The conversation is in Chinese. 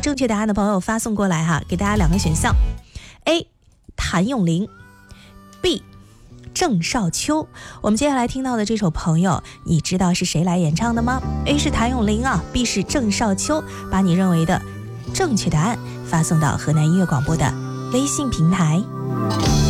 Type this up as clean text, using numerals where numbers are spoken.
正确答案的朋友发送过来哈，给大家2个选项 ：A. 谭咏麟 ，B. 郑少秋。我们接下来听到的这首朋友，你知道是谁来演唱的吗？ A 是谭咏麟啊 ，B 是郑少秋。把你认为的正确答案发送到河南音乐广播的微信平台。